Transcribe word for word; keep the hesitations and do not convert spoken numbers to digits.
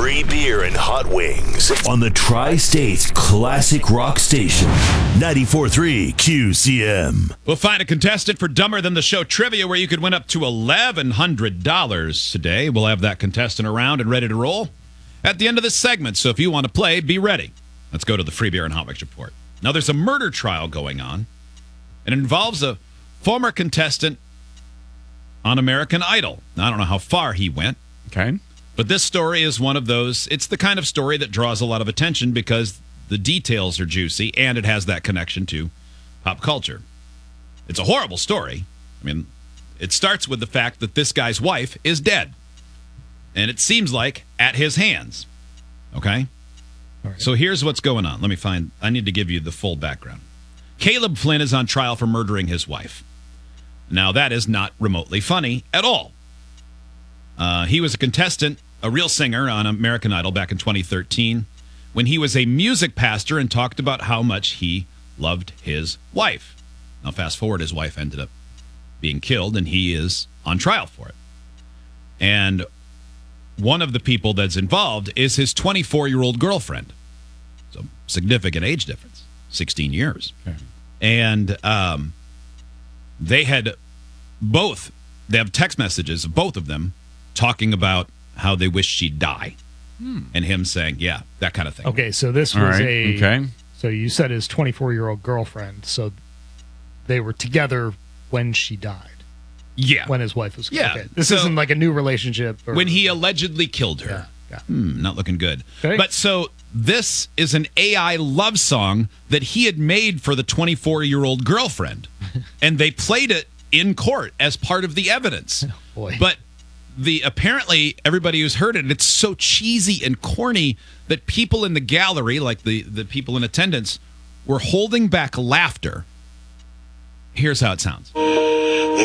Free beer and hot wings on the Tri-States Classic Rock Station, ninety-four point three Q C M. We'll find a contestant for Dumber Than the Show trivia where you could win up to eleven hundred dollars today. We'll have that contestant around and ready to roll at the end of this segment. So if you want to play, be ready. Let's go to the Free Beer and Hot Wings report. Now, there's a murder trial going on. It involves a former contestant on American Idol. Now, I don't know how far he went. Okay. But this story is one of those, it's the kind of story that draws a lot of attention because the details are juicy and it has that connection to pop culture. It's a horrible story. I mean, it starts with the fact that this guy's wife is dead. And it seems like at his hands. Okay? All right. So here's what's going on. Let me find, I need to give you the full background. Caleb Flynn is on trial for murdering his wife. Now, that is not remotely funny at all. Uh, he was a contestant, a real singer on American Idol back in twenty thirteen when he was a music pastor and talked about how much he loved his wife. Now, fast forward, his wife ended up being killed, and he is on trial for it. And one of the people that's involved is his twenty-four-year-old girlfriend. So, significant age difference, sixteen years. Okay. And um, they had both, they have text messages of both of them talking about how they wish she'd die. Hmm. And him saying, yeah, that kind of thing. Okay, so this was right. a... Okay. So you said his twenty-four-year-old girlfriend, so they were together when she died. Yeah. When his wife was killed. Yeah. Okay. This so, isn't like a new relationship. Or, when he allegedly killed her. Yeah. yeah. Hmm, not looking good. Okay. But so this is an A I love song that he had made for the twenty-four-year-old girlfriend. And they played it in court as part of the evidence. Oh, boy. But the apparently everybody who's heard it, it's so cheesy and corny that people in the gallery, like the, the people in attendance, were holding back laughter. Here's how it sounds.